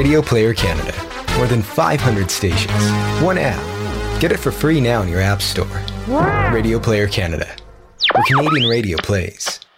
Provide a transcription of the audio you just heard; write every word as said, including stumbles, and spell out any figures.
Radio Player Canada. More than five hundred stations. One app. Get it for free now in your app store. Radio Player Canada, where Canadian radio plays.